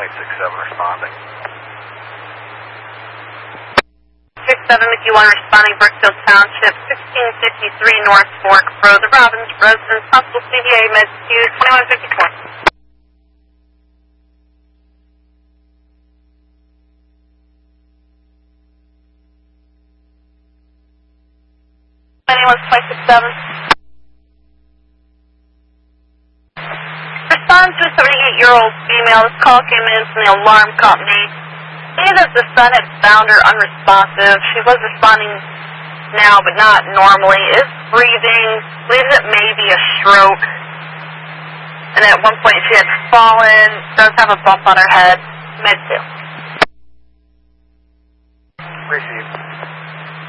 867 responding. 67 Mickey 1 responding, Brookfield Township, 1653 North Fork Road, the Robbins residence, possible CVA meds Q 2154. Anyone 567. Respond to a 78-year-old female. This call came in from the alarm company. Say that the son had found her unresponsive. She was responding now, but not normally. Is breathing. Believes it may be a stroke. And at one point she had fallen. Does have a bump on her head. Mid-2. Received.